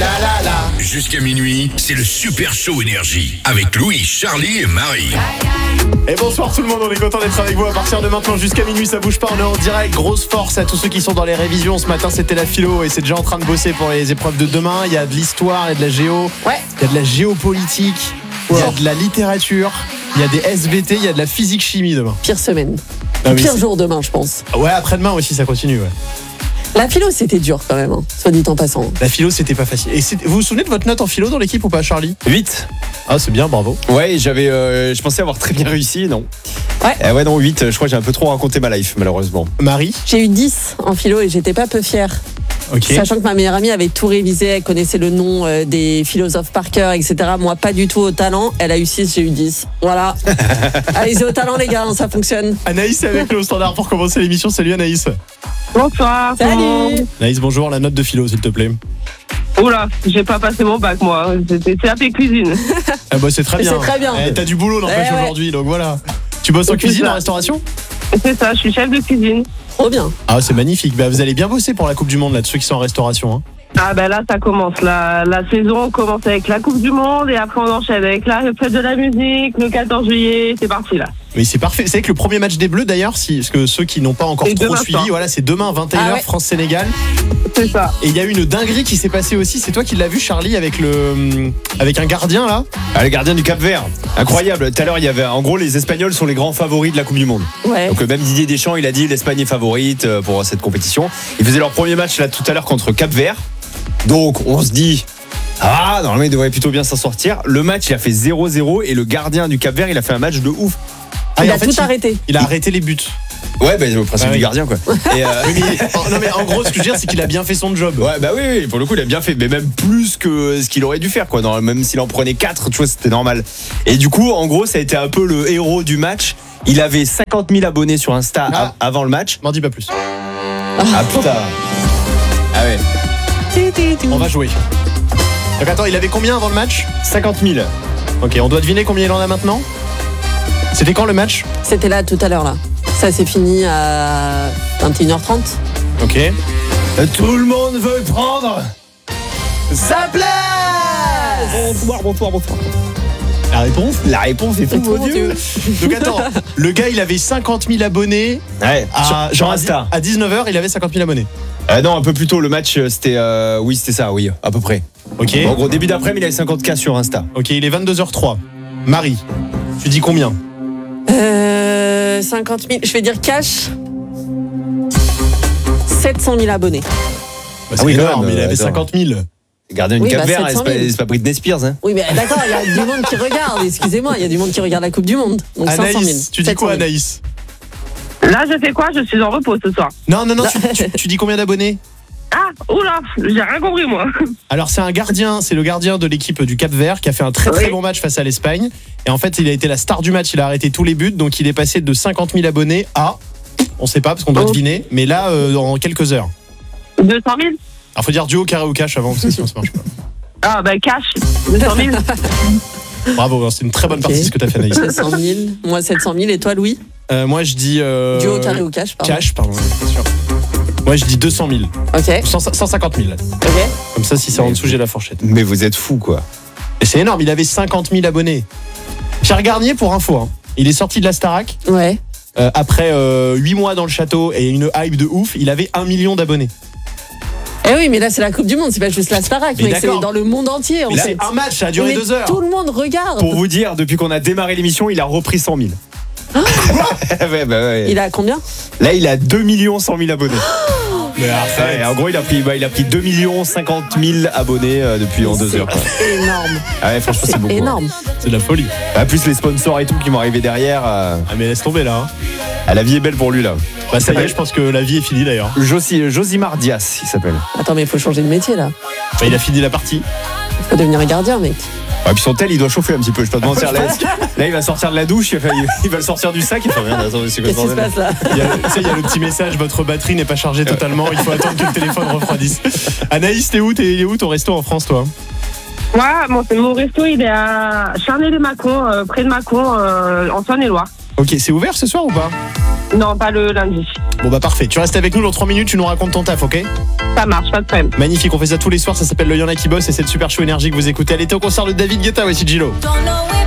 Jusqu'à minuit, c'est le Super Show Énergie avec Louis, Charlie et Marie. Et bonsoir tout le monde, on est content d'être avec vous à partir de maintenant jusqu'à minuit, ça bouge pas, on est en direct. Grosse force à tous ceux qui sont dans les révisions. Ce matin c'était la philo et c'est déjà en train de bosser pour les épreuves de demain. Il y a de l'histoire, il y a de la géo, il y a de la géopolitique, il y a de la littérature, il y a des SVT, il y a de la physique-chimie demain. Pire semaine. Ah, Pire jour demain, je pense. Ouais, après-demain aussi ça continue. Ouais. La philo, c'était dur quand même, hein, soit dit en passant. La philo c'était pas facile. Et vous vous souvenez de votre note en philo dans l'équipe ou pas, Charlie ? 8. Ah, c'est bien, bravo. Ouais, je pensais avoir très bien réussi, non. Ouais, non, 8, je crois que j'ai un peu trop raconté ma life, malheureusement. Marie ? J'ai eu 10 en philo et j'étais pas peu fière. Ok. Sachant que ma meilleure amie avait tout révisé, elle connaissait le nom des philosophes par cœur, etc. Moi, pas du tout au talent. Elle a eu 6, j'ai eu 10. Voilà. Allez-y au talent, les gars, ça fonctionne. Anaïs est avec nous au standard pour commencer l'émission. Salut Anaïs. Bonsoir. Salut. Anaïs, bonjour, la note de philo s'il te plaît. Oula, j'ai pas passé mon bac moi, c'était CAP cuisine. Ah bah c'est très bien. C'est très bien. T'as du boulot n'empêche Ouais. aujourd'hui, donc voilà. Tu bosses en C'est cuisine, ça. en restauration ? C'est ça, je suis chef de cuisine. Trop bien. Ah, c'est magnifique. Bah, vous allez bien bosser pour la Coupe du Monde, là, de ceux qui sont en restauration. Hein. Ah ben là ça commence, la saison commence avec la Coupe du Monde et après on enchaîne avec la fête de la musique, le 14 juillet, c'est parti là. Mais c'est parfait. C'est vrai que le premier match des Bleus, d'ailleurs, parce que ceux qui n'ont pas encore Et trop demain suivi, soir. voilà, c'est demain 21h, Ah ouais. France-Sénégal. C'est ça. Et il y a eu une dinguerie qui s'est passée aussi. C'est toi qui l'as vu, Charlie, avec un gardien, là ? Ah, le gardien du Cap-Vert, incroyable. Tout à l'heure, il y avait, en gros, les Espagnols sont les grands favoris de la Coupe du Monde. Ouais. Donc même Didier Deschamps, il a dit l'Espagne est favorite pour cette compétition. Ils faisaient leur premier match là tout à l'heure contre Cap-Vert. Donc on se dit, normalement il devrait plutôt bien s'en sortir. Le match il a fait 0-0 et le gardien du Cap-Vert il a fait un match de ouf. Il et a en fait, tout arrêté. Il a arrêté les buts. Ouais, bah le principe Ah oui. du gardien quoi. Et, Non, mais en gros, ce que je veux dire, c'est qu'il a bien fait son job. ouais, bah oui, pour le coup il a bien fait, mais même plus que ce qu'il aurait dû faire quoi. Non, même s'il en prenait 4, tu vois, c'était normal. Et du coup, en gros, ça a été un peu le héros du match. Il avait 50 000 abonnés sur Insta avant le match. M'en dis pas plus. Ah putain. Ah ouais. On va jouer. Donc attends, il avait combien avant le match ? 50 000. Ok, on doit deviner combien il en a maintenant ? C'était quand le match ? C'était là tout à l'heure là. Ça s'est fini à 21h30. Ok. Tout le monde veut prendre sa place. Bonsoir. La réponse ? La réponse est tout Mon mon Dieu. Donc attends, le gars il avait 50 000 abonnés. Ouais, sur à Insta. À 19h, il avait 50 000 abonnés. Non, un peu plus tôt, le match, c'était c'était ça, oui, à peu près. Ok. En gros, début d'après-midi, il avait 50K sur Insta. Ok, il est 22h03. Marie, tu dis combien ? 50 000. Je vais dire cash. 700 000 abonnés. Bah, c'est oui, quand énorme, même, il avait attends. 50 000. Gardien du Oui, Cap-Vert, 700 000. c'est pas Britney Spears, hein. Oui, mais d'accord, il y a du monde qui regarde. Excusez-moi, il y a du monde qui regarde la Coupe du Monde. Donc 500 000. Anaïs, tu dis 700 quoi 000. Anaïs ? Là je fais quoi? Je suis en repos ce soir. Non, tu dis combien d'abonnés ? Ah, oula, j'ai rien compris moi. Alors c'est le gardien de l'équipe du Cap-Vert qui a fait un très très Oui. bon match face à l'Espagne. Et en fait, il a été la star du match, il a arrêté tous les buts, donc il est passé de 50 000 abonnés à, on sait pas parce qu'on doit deviner, mais là, dans quelques heures. 200 000? Alors faut dire duo, carré ou cash avant, parce que sinon ça marche pas. Ah ben cash, 200 000. Bravo, c'est une très bonne Ok. partie ce que t'as fait Anaïs. 700 000. Moi, 700 000. Et toi, Louis? Moi je dis... Duo, carré ou cash, pardon. Cash, pardon, bien sûr. Moi je dis 200 000. Ok. 150 000. Ok. Comme ça, si c'est en dessous, j'ai la fourchette. Mais vous êtes fous, quoi. Et c'est énorme, il avait 50 000 abonnés. Pierre Garnier, pour info, hein, il est sorti de la Starac. Ouais. Après 8 mois dans le château et une hype de ouf, il avait 1 million d'abonnés. Eh oui, mais là, c'est la Coupe du Monde, c'est pas juste la Starac, Mais mec, c'est d'accord. dans le monde entier, en Mais fait. c'est un match, ça a duré Mais 2 heures. Tout le monde regarde. Pour vous dire, depuis qu'on a démarré l'émission, il a repris 100 000. Ouais, bah ouais. Il a combien? Là, il a 2 100 000 abonnés. Mais arrête. Ouais, en gros, il a pris 2 50 000 abonnés depuis en 2 heures. Quoi. C'est énorme. Ah ouais, franchement, c'est C'est beaucoup. énorme. C'est de la folie. Ah, plus les sponsors et tout qui vont arriver derrière. Ah mais laisse tomber là. La vie est belle pour lui, là. Bah ça y est, je pense que la vie est finie d'ailleurs. Josimar Dias, il s'appelle. Attends, mais il faut changer de métier, là. Bah, il a fini la partie. Il faut devenir un gardien, mec. Ouais, puis son tel, il doit chauffer un petit peu, je peux te mentir. Là, il va sortir de la douche, il va le sortir du sac. Il fait rien, attends, c'est quoi Qu'est-ce qui se passe, là? Il y a le petit message, votre batterie n'est pas chargée totalement, il faut attendre que le téléphone refroidisse. Anaïs, t'es où ton resto en France, toi? Moi, mon resto, il est à Charnay-les-Mâcons, près de Mâcon, en Saône-et-Loire. Ok, c'est ouvert ce soir ou pas? Non, pas le lundi. Bon bah parfait, tu restes avec nous dans 3 minutes, tu nous racontes ton taf, ok? Ça marche, pas de problème. Magnifique, on fait ça tous les soirs, ça s'appelle le Y'en a qui bosse et c'est le Super Show Énergie que vous écoutez. Allez, t'es au concert de David Guetta, voici Gilo.